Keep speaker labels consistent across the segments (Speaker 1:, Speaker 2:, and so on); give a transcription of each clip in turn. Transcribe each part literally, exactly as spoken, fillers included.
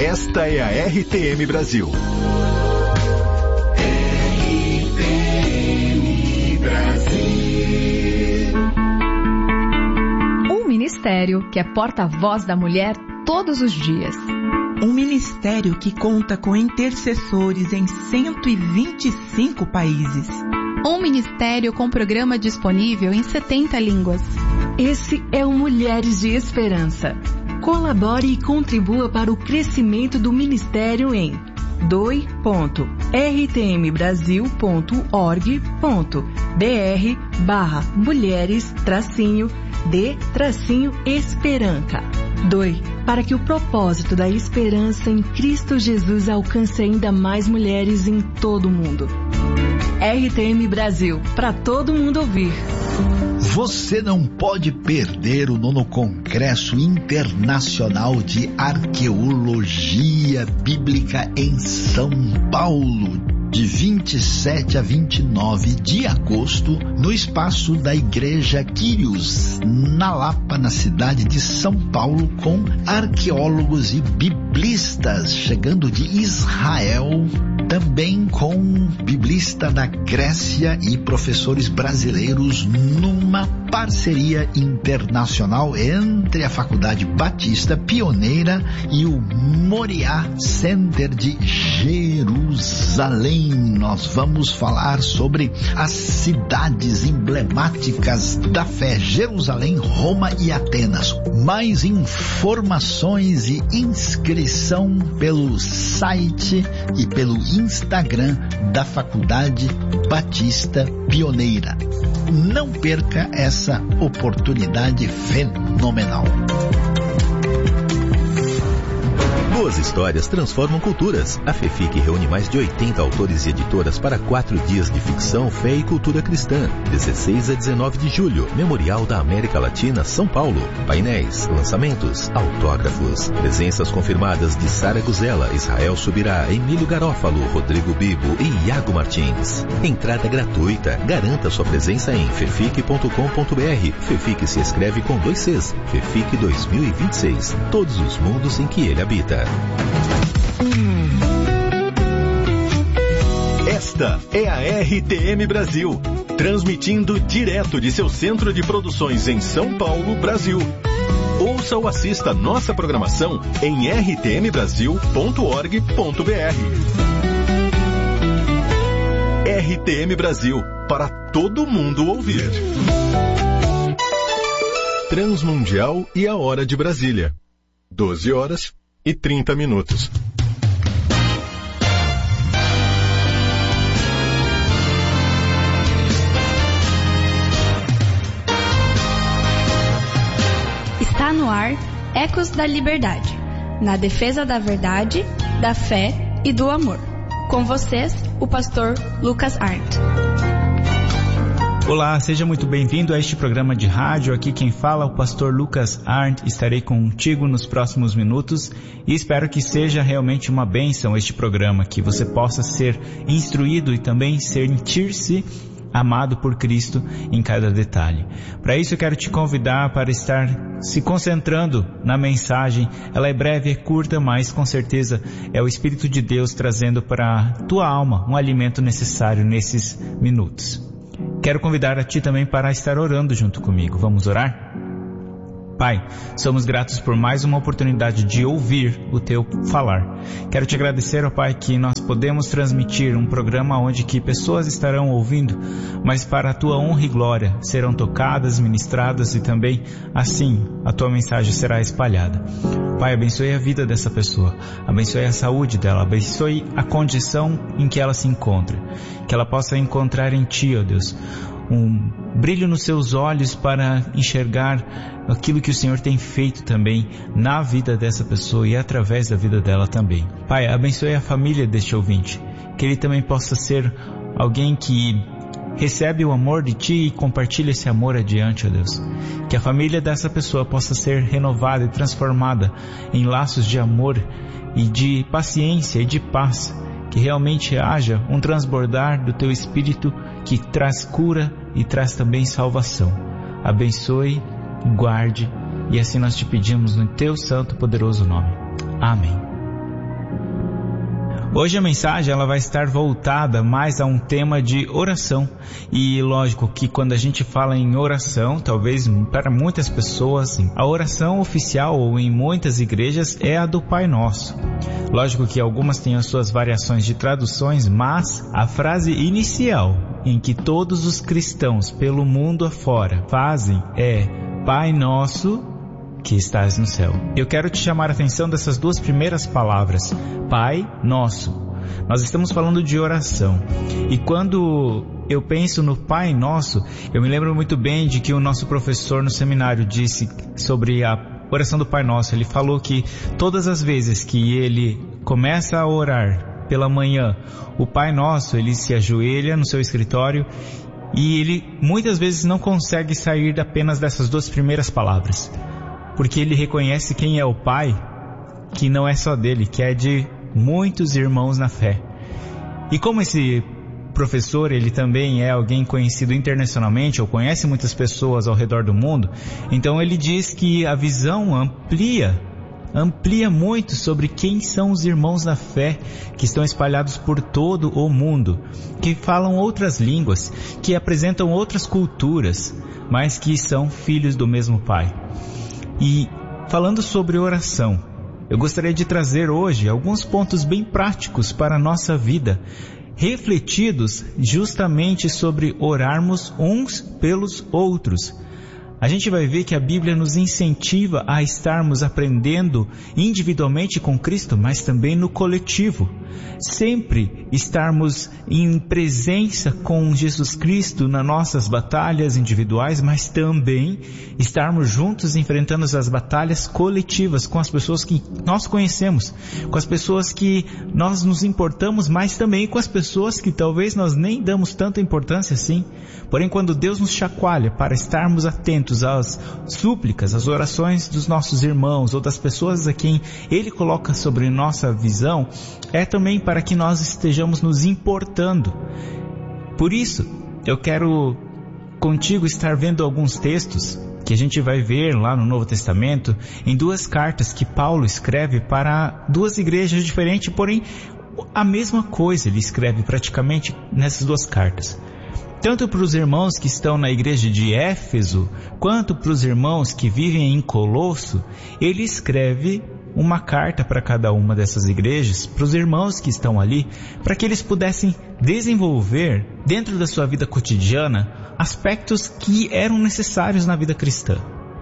Speaker 1: Esta é a R T M Brasil.
Speaker 2: R T M Brasil.
Speaker 3: Um ministério que é porta-voz da mulher todos os dias.
Speaker 4: Um ministério que conta com intercessores em cento e vinte e cinco países.
Speaker 5: Um ministério com programa disponível em setenta línguas.
Speaker 6: Esse é o Mulheres de Esperança. Colabore e contribua para o crescimento do ministério em doe ponto r t m brasil ponto org ponto b r barra mulheres tracinho de tracinho esperança. Doe para que o propósito da esperança em Cristo Jesus alcance ainda mais mulheres em todo o mundo. R T M Brasil, para todo mundo ouvir.
Speaker 7: Você não pode perder o nono Congresso Internacional de Arqueologia Bíblica em São Paulo, de vinte e sete a vinte e nove de agosto, no espaço da Igreja Quírios, na Lapa, na cidade de São Paulo, com arqueólogos e biblistas chegando de Israel, também com biblista da Grécia e professores brasileiros, numa parceria internacional entre a Faculdade Batista Pioneira e o Moriá Center de Jerusalém. Nós vamos falar sobre as cidades emblemáticas da fé: Jerusalém, Roma e Atenas. Mais informações e inscrição pelo site e pelo Instagram da Faculdade Batista Pioneira. Não perca essa oportunidade fenomenal.
Speaker 8: Boas histórias transformam culturas. A FEFIC reúne mais de oitenta autores e editoras para quatro dias de ficção, fé e cultura cristã. dezesseis a dezenove de julho, Memorial da América Latina, São Paulo. Painéis, lançamentos, autógrafos. Presenças confirmadas de Sara Guzela, Israel Subirá, Emílio Garófalo, Rodrigo Bibo e Iago Martins. Entrada gratuita. Garanta sua presença em fefic ponto com ponto b r. FEFIC se escreve com dois Cs. FEFIC dois mil e vinte e seis. Todos os mundos em que ele habita.
Speaker 1: Esta é a R T M Brasil, transmitindo direto de seu centro de produções em São Paulo, Brasil. Ouça ou assista nossa programação em r t m brasil ponto org ponto b r. R T M Brasil, para todo mundo ouvir. Transmundial e a hora de Brasília. doze horas e trinta minutos.
Speaker 5: Está no ar Ecos da Liberdade, na defesa da verdade, da fé e do amor. Com vocês, o pastor Lucas Arndt.
Speaker 9: Olá, seja muito bem-vindo a este programa de rádio. Aqui quem fala é o pastor Lucas Arndt. Estarei contigo nos próximos minutos e espero que seja realmente uma bênção este programa, que você possa ser instruído e também sentir-se amado por Cristo em cada detalhe. Para isso eu quero te convidar para estar se concentrando na mensagem. Ela é breve, é curta, mas com certeza é o Espírito de Deus trazendo para a tua alma um alimento necessário nesses minutos. Quero convidar a ti também para estar orando junto comigo. Vamos orar? Pai, somos gratos por mais uma oportunidade de ouvir o Teu falar. Quero te agradecer, ó Pai, que nós podemos transmitir um programa onde que pessoas estarão ouvindo, mas para a Tua honra e glória serão tocadas, ministradas e também, assim, a Tua mensagem será espalhada. Pai, abençoe a vida dessa pessoa, abençoe a saúde dela, abençoe a condição em que ela se encontra, que ela possa encontrar em Ti, ó Deus, um brilho nos seus olhos para enxergar aquilo que o Senhor tem feito também na vida dessa pessoa e através da vida dela também. Pai, abençoe a família deste ouvinte, que ele também possa ser alguém que recebe o amor de Ti e compartilha esse amor adiante, ó Deus. Que a família dessa pessoa possa ser renovada e transformada em laços de amor e de paciência e de paz. Que realmente haja um transbordar do Teu Espírito que traz cura e traz também salvação. Abençoe, guarde, e assim nós te pedimos no Teu santo e poderoso nome. Amém. Hoje a mensagem ela vai estar voltada mais a um tema de oração. E lógico que quando a gente fala em oração, talvez para muitas pessoas, a oração oficial ou em muitas igrejas é a do Pai Nosso. Lógico que algumas têm as suas variações de traduções, mas a frase inicial em que todos os cristãos pelo mundo afora fazem é Pai Nosso que estás no céu. Eu quero te chamar a atenção dessas duas primeiras palavras, Pai Nosso. Nós estamos falando de oração. E quando eu penso no Pai Nosso, eu me lembro muito bem de que o nosso professor no seminário disse sobre a oração do Pai Nosso. Ele falou que todas as vezes que ele começa a orar pela manhã, o Pai Nosso, ele se ajoelha no seu escritório e ele muitas vezes não consegue sair apenas dessas duas primeiras palavras. Porque ele reconhece quem é o Pai, que não é só dele, que é de muitos irmãos na fé. E como esse professor, ele também é alguém conhecido internacionalmente, ou conhece muitas pessoas ao redor do mundo, então ele diz que a visão amplia, amplia muito sobre quem são os irmãos na fé, que estão espalhados por todo o mundo, que falam outras línguas, que apresentam outras culturas, mas que são filhos do mesmo Pai. E falando sobre oração, eu gostaria de trazer hoje alguns pontos bem práticos para a nossa vida, refletidos justamente sobre orarmos uns pelos outros. A gente vai ver que a Bíblia nos incentiva a estarmos aprendendo individualmente com Cristo, mas também no coletivo. Sempre estarmos em presença com Jesus Cristo nas nossas batalhas individuais, mas também estarmos juntos enfrentando as batalhas coletivas com as pessoas que nós conhecemos, com as pessoas que nós nos importamos, mas também com as pessoas que talvez nós nem damos tanta importância assim. Porém, quando Deus nos chacoalha para estarmos atentos às súplicas, às orações dos nossos irmãos ou das pessoas a quem Ele coloca sobre nossa visão, é também para que nós estejamos nos importando. Por isso, eu quero contigo estar vendo alguns textos que a gente vai ver lá no Novo Testamento, em duas cartas que Paulo escreve para duas igrejas diferentes, porém a mesma coisa ele escreve praticamente nessas duas cartas. Tanto para os irmãos que estão na igreja de Éfeso, quanto para os irmãos que vivem em Colosso, ele escreve uma carta para cada uma dessas igrejas, para os irmãos que estão ali, para que eles pudessem desenvolver, dentro da sua vida cotidiana, aspectos que eram necessários na vida cristã.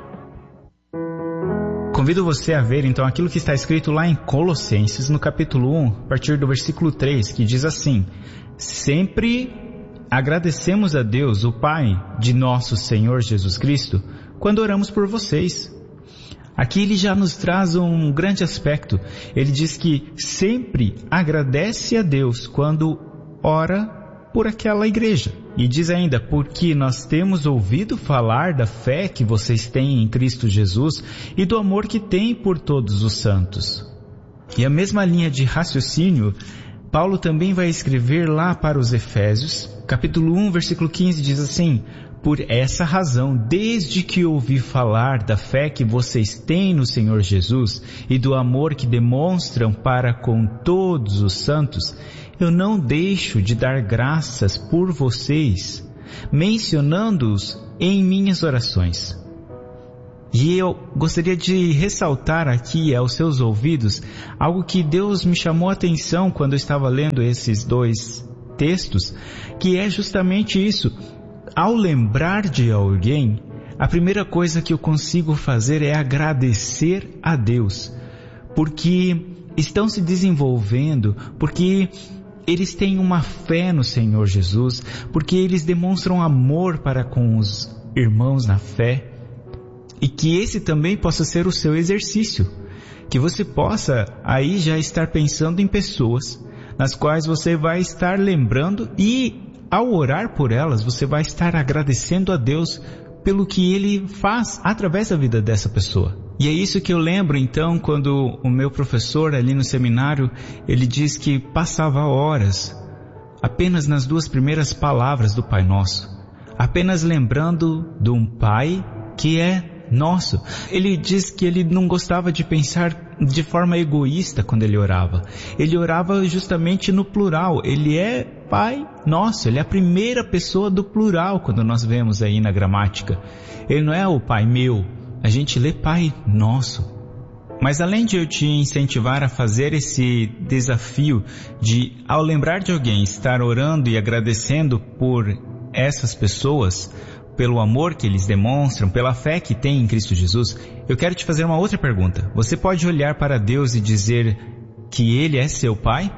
Speaker 9: Convido você a ver então aquilo que está escrito lá em Colossenses, no capítulo um, a partir do versículo três, que diz assim: sempre agradecemos a Deus, o Pai de nosso Senhor Jesus Cristo, quando oramos por vocês. Aqui ele já nos traz um grande aspecto. Ele diz que sempre agradece a Deus quando ora por aquela igreja. E diz ainda, porque nós temos ouvido falar da fé que vocês têm em Cristo Jesus e do amor que têm por todos os santos. E a mesma linha de raciocínio, Paulo também vai escrever lá para os Efésios, capítulo um, versículo quinze, diz assim: por essa razão, desde que ouvi falar da fé que vocês têm no Senhor Jesus e do amor que demonstram para com todos os santos, eu não deixo de dar graças por vocês, mencionando-os em minhas orações. E eu gostaria de ressaltar aqui aos seus ouvidos algo que Deus me chamou a atenção quando eu estava lendo esses dois textos, que é justamente isso. Ao lembrar de alguém, a primeira coisa que eu consigo fazer é agradecer a Deus, porque estão se desenvolvendo, porque eles têm uma fé no Senhor Jesus, porque eles demonstram amor para com os irmãos na fé, e que esse também possa ser o seu exercício, que você possa aí já estar pensando em pessoas nas quais você vai estar lembrando, e ao orar por elas você vai estar agradecendo a Deus pelo que Ele faz através da vida dessa pessoa. E é isso que eu lembro então quando o meu professor ali no seminário, ele diz que passava horas apenas nas duas primeiras palavras do Pai Nosso, apenas lembrando de um Pai que é nosso. Ele diz que ele não gostava de pensar de forma egoísta quando ele orava. Ele orava justamente no plural. Ele é Pai Nosso. Ele é a primeira pessoa do plural quando nós vemos aí na gramática. Ele não é o Pai meu. A gente lê Pai Nosso. Mas além de eu te incentivar a fazer esse desafio de, ao lembrar de alguém, estar orando e agradecendo por essas pessoas, pelo amor que eles demonstram, pela fé que têm em Cristo Jesus, eu quero te fazer uma outra pergunta. Você pode olhar para Deus e dizer que Ele é seu Pai?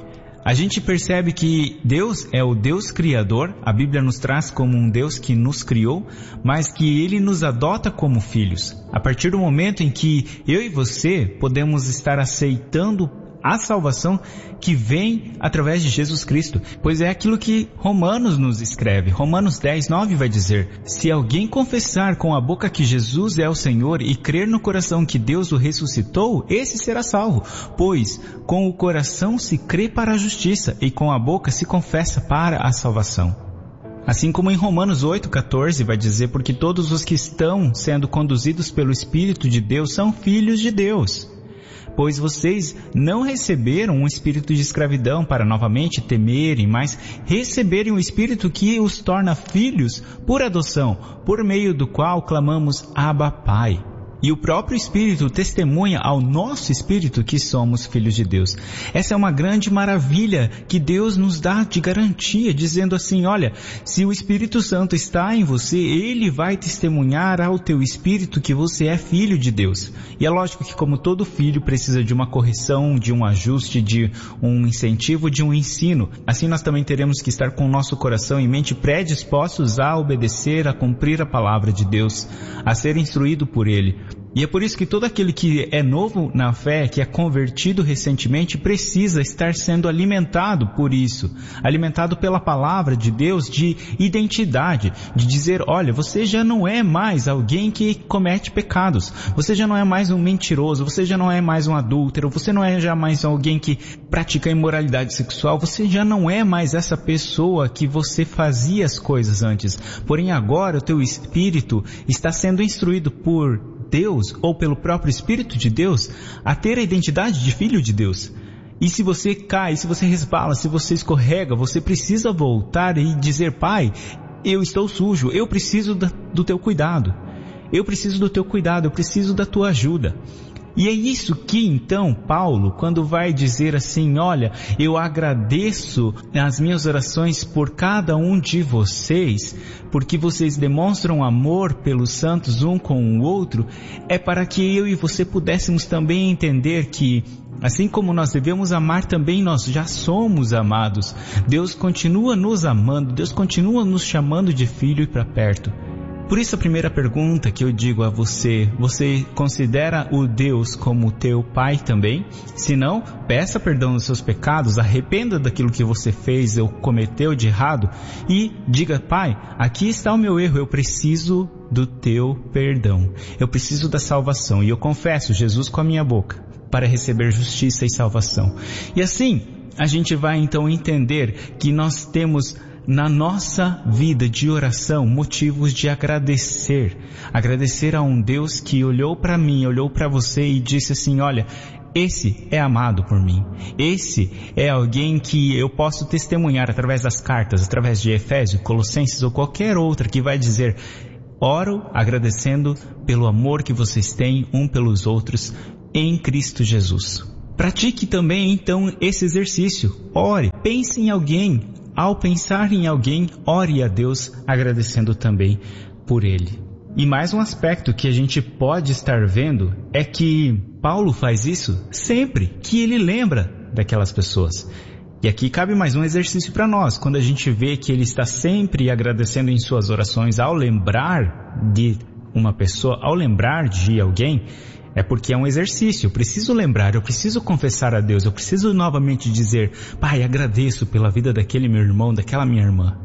Speaker 9: A gente percebe que Deus é o Deus Criador, a Bíblia nos traz como um Deus que nos criou, mas que Ele nos adota como filhos. A partir do momento em que eu e você podemos estar aceitando a salvação que vem através de Jesus Cristo, pois é aquilo que Romanos nos escreve. Romanos dez, nove vai dizer: se alguém confessar com a boca que Jesus é o Senhor e crer no coração que Deus o ressuscitou, esse será salvo, pois com o coração se crê para a justiça e com a boca se confessa para a salvação. Assim como em Romanos oito, quatorze vai dizer: porque todos os que estão sendo conduzidos pelo Espírito de Deus são filhos de Deus. Pois vocês não receberam um espírito de escravidão para novamente temerem, mas receberem um espírito que os torna filhos por adoção, por meio do qual clamamos Abba, Pai. E o próprio Espírito testemunha ao nosso Espírito que somos filhos de Deus. Essa é uma grande maravilha que Deus nos dá de garantia, dizendo assim: olha, se o Espírito Santo está em você, Ele vai testemunhar ao teu Espírito que você é filho de Deus. E é lógico que, como todo filho precisa de uma correção, de um ajuste, de um incentivo, de um ensino, assim nós também teremos que estar com o nosso coração e mente predispostos a obedecer, a cumprir a palavra de Deus, a ser instruído por Ele. E é por isso que todo aquele que é novo na fé, que é convertido recentemente, precisa estar sendo alimentado por isso, alimentado pela palavra de Deus, de identidade, de dizer: olha, você já não é mais alguém que comete pecados, você já não é mais um mentiroso, você já não é mais um adúltero, você não é já mais alguém que pratica imoralidade sexual, você já não é mais essa pessoa que você fazia as coisas antes, porém agora o teu espírito está sendo instruído por Deus, ou pelo próprio Espírito de Deus, a ter a identidade de filho de Deus. E se você cai, se você resbala, se você escorrega, você precisa voltar e dizer: Pai, eu estou sujo, eu preciso da, do teu cuidado, eu preciso do teu cuidado, eu preciso da tua ajuda. E é isso que então Paulo, quando vai dizer assim: olha, eu agradeço nas minhas orações por cada um de vocês, porque vocês demonstram amor pelos santos um com o outro, é para que eu e você pudéssemos também entender que, assim como nós devemos amar, também nós já somos amados. Deus continua nos amando, Deus continua nos chamando de filho e para perto. Por isso a primeira pergunta que eu digo a você: você considera o Deus como teu Pai também? Se não, peça perdão dos seus pecados, arrependa daquilo que você fez ou cometeu de errado e diga: Pai, aqui está o meu erro, eu preciso do teu perdão, eu preciso da salvação, e eu confesso Jesus com a minha boca para receber justiça e salvação. E assim a gente vai então entender que nós temos na nossa vida de oração motivos de agradecer, agradecer a um Deus que olhou para mim, olhou para você e disse assim: olha, esse é amado por mim, esse é alguém que eu posso testemunhar através das cartas, através de Efésios, Colossenses ou qualquer outra, que vai dizer: oro agradecendo pelo amor que vocês têm um pelos outros em Cristo Jesus. Pratique também então esse exercício, ore, pense em alguém. Ao pensar em alguém, ore a Deus agradecendo também por ele. E mais um aspecto que a gente pode estar vendo é que Paulo faz isso sempre que ele lembra daquelas pessoas. E aqui cabe mais um exercício para nós. Quando a gente vê que ele está sempre agradecendo em suas orações ao lembrar de uma pessoa, ao lembrar de alguém, é porque é um exercício. Eu preciso lembrar, eu preciso confessar a Deus, eu preciso novamente dizer: Pai, agradeço pela vida daquele meu irmão, daquela minha irmã.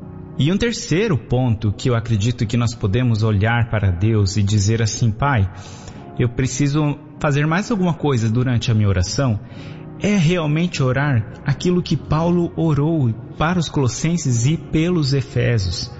Speaker 9: E um terceiro ponto que eu acredito que nós podemos olhar para Deus e dizer assim: Pai, eu preciso fazer mais alguma coisa durante a minha oração, é realmente orar aquilo que Paulo orou para os Colossenses e pelos Efésios.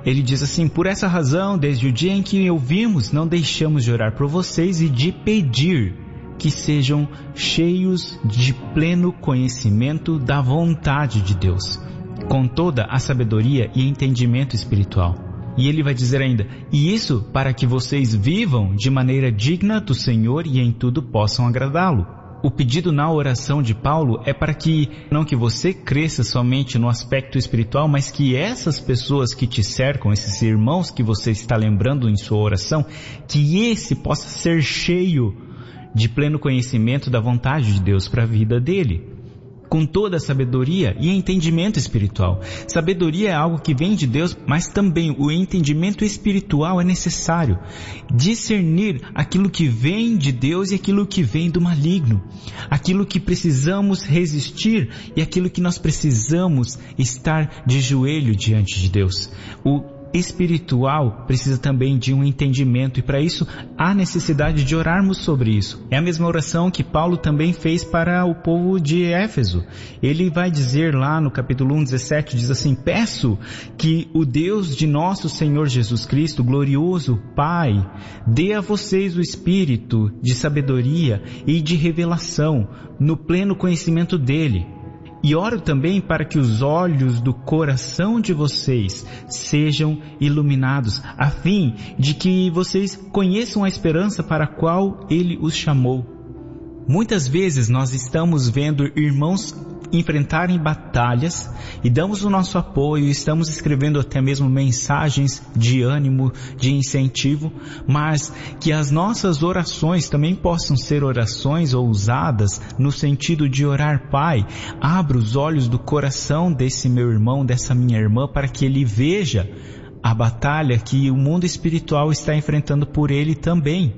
Speaker 9: ele diz assim: por essa razão, desde o dia em que ouvimos, não deixamos de orar por vocês e de pedir que sejam cheios de pleno conhecimento da vontade de Deus, com toda a sabedoria e entendimento espiritual. E ele vai dizer ainda: e isso para que vocês vivam de maneira digna do Senhor e em tudo possam agradá-lo. O pedido na oração de Paulo é para que, não que você cresça somente no aspecto espiritual, mas que essas pessoas que te cercam, esses irmãos que você está lembrando em sua oração, que esse possa ser cheio de pleno conhecimento da vontade de Deus para a vida dele, com toda a sabedoria e entendimento espiritual. Sabedoria é algo que vem de Deus, mas também o entendimento espiritual é necessário. Discernir aquilo que vem de Deus e aquilo que vem do maligno. Aquilo que precisamos resistir e aquilo que nós precisamos estar de joelho diante de Deus. O espiritual precisa também de um entendimento, e para isso há necessidade de orarmos sobre isso. É a mesma oração que Paulo também fez para o povo de Éfeso. Ele vai dizer lá no capítulo um, dezessete, diz assim: peço que o Deus de nosso Senhor Jesus Cristo, glorioso Pai, dê a vocês o espírito de sabedoria e de revelação no pleno conhecimento dele. E oro também para que os olhos do coração de vocês sejam iluminados, a fim de que vocês conheçam a esperança para a qual Ele os chamou. Muitas vezes nós estamos vendo irmãos enfrentarem batalhas e damos o nosso apoio, estamos escrevendo até mesmo mensagens de ânimo, de incentivo, mas que as nossas orações também possam ser orações ousadas no sentido de orar: Pai, abra os olhos do coração desse meu irmão, dessa minha irmã, para que ele veja a batalha que o mundo espiritual está enfrentando por ele também.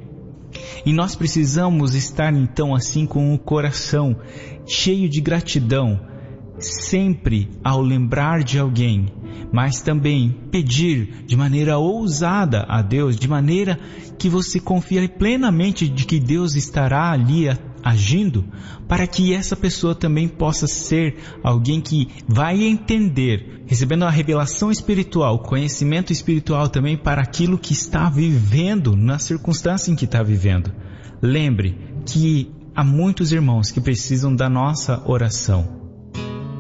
Speaker 9: E nós precisamos estar então assim com o coração cheio de gratidão, sempre ao lembrar de alguém, mas também pedir de maneira ousada a Deus, de maneira que você confie plenamente de que Deus estará ali agindo, para que essa pessoa também possa ser alguém que vai entender, recebendo a revelação espiritual, conhecimento espiritual também para aquilo que está vivendo, na circunstância em que está vivendo. Lembre que há muitos irmãos que precisam da nossa oração.